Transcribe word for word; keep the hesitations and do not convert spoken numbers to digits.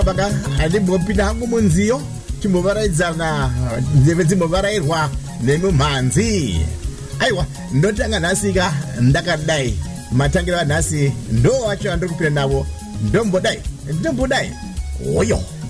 baka adimbopinda hangu munziyo chimbovarayidzana nzeve dzimbovarairwa nemumhanzi. Aiwa, ndotanga nhasika ndakadai matangiro anhasi ndo wacho andiri kupinda navo ndombodai ndombodai oyo.